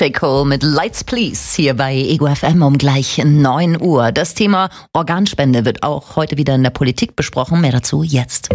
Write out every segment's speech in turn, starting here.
J. Cole mit Lights Please hier bei Ego FM um gleich 9 Uhr. Das Thema Organspende wird auch heute wieder in der Politik besprochen. Mehr dazu jetzt.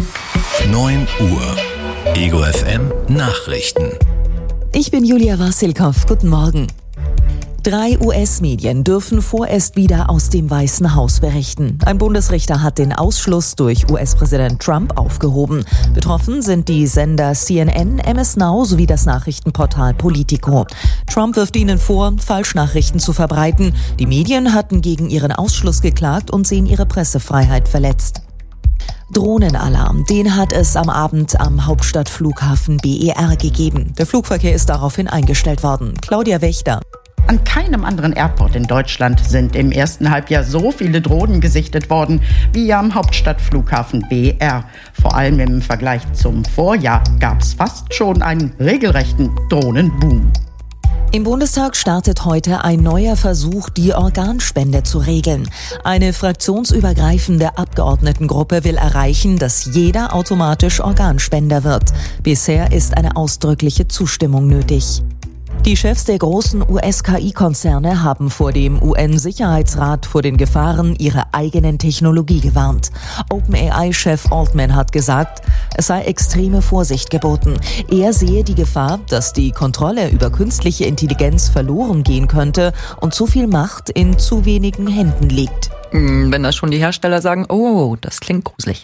9 Uhr. Ego FM Nachrichten. Ich bin Julia Wassilkow. Guten Morgen. 3 US-Medien dürfen vorerst wieder aus dem Weißen Haus berichten. Ein Bundesrichter hat den Ausschluss durch US-Präsident Trump aufgehoben. Betroffen sind die Sender CNN, MS Now sowie das Nachrichtenportal Politico. Trump wirft ihnen vor, Falschnachrichten zu verbreiten. Die Medien hatten gegen ihren Ausschluss geklagt und sehen ihre Pressefreiheit verletzt. Drohnenalarm, den hat es am Abend am Hauptstadtflughafen BER gegeben. Der Flugverkehr ist daraufhin eingestellt worden. Claudia Wächter. An keinem anderen Airport in Deutschland sind im ersten Halbjahr so viele Drohnen gesichtet worden wie am Hauptstadtflughafen BER. Vor allem im Vergleich zum Vorjahr gab es fast schon einen regelrechten Drohnenboom. Im Bundestag startet heute ein neuer Versuch, die Organspende zu regeln. Eine fraktionsübergreifende Abgeordnetengruppe will erreichen, dass jeder automatisch Organspender wird. Bisher ist eine ausdrückliche Zustimmung nötig. Die Chefs der großen US-KI-Konzerne haben vor dem UN-Sicherheitsrat vor den Gefahren ihrer eigenen Technologie gewarnt. OpenAI-Chef Altman hat gesagt, es sei extreme Vorsicht geboten. Er sehe die Gefahr, dass die Kontrolle über künstliche Intelligenz verloren gehen könnte und zu viel Macht in zu wenigen Händen liegt. Wenn das schon die Hersteller sagen, oh, das klingt gruselig.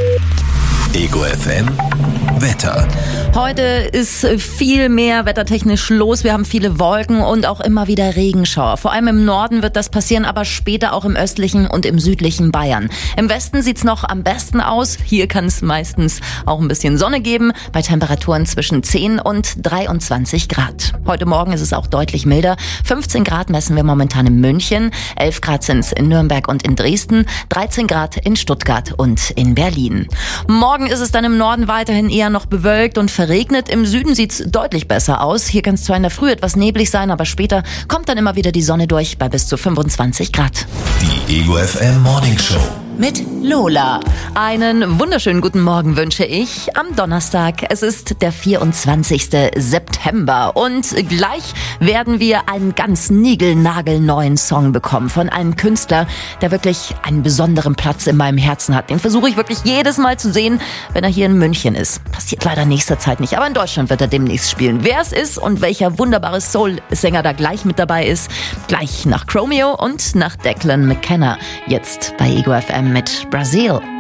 Ego FM Wetter. Heute ist viel mehr wettertechnisch los. Wir haben viele Wolken und auch immer wieder Regenschauer. Vor allem im Norden wird das passieren, aber später auch im östlichen und im südlichen Bayern. Im Westen sieht's noch am besten aus. Hier kann es meistens auch ein bisschen Sonne geben, bei Temperaturen zwischen 10 und 23 Grad. Heute Morgen ist es auch deutlich milder. 15 Grad messen wir momentan in München, 11 Grad sind es in Nürnberg und in Dresden, 13 Grad in Stuttgart und in Berlin. Morgen ist es dann im Norden weiterhin eher noch bewölkt und verregnet. Im Süden sieht's deutlich besser aus. Hier kann es zwar in der Früh etwas neblig sein, aber später kommt dann immer wieder die Sonne durch bei bis zu 25 Grad. Die Ego FM Morning Show. Mit Lola. Einen wunderschönen guten Morgen wünsche ich am Donnerstag. Es ist der 24. September und gleich werden wir einen ganz niegelnagelneuen Song bekommen von einem Künstler, der wirklich einen besonderen Platz in meinem Herzen hat. Den versuche ich wirklich jedes Mal zu sehen, wenn er hier in München ist. Passiert leider in nächster Zeit nicht, aber in Deutschland wird er demnächst spielen. Wer es ist und welcher wunderbare Soul-Sänger da gleich mit dabei ist, gleich nach Chromeo und nach Declan McKenna. Jetzt bei Ego FM mit Brazil.